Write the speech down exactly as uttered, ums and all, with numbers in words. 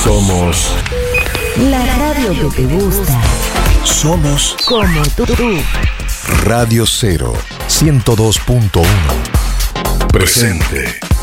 Somos la radio que te gusta. Somos como tú. Radio Cero ciento dos punto uno. Presente.